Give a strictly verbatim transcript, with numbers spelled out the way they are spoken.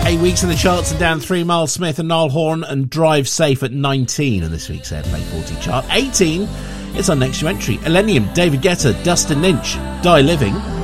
Eight weeks in the charts and down three. Miles Smith and Niall Horan and Drive Safe at nineteen in this week's Airplay forty chart. eighteen, it's our next new entry. Millennium, David Guetta, Dustin Lynch, Die Living.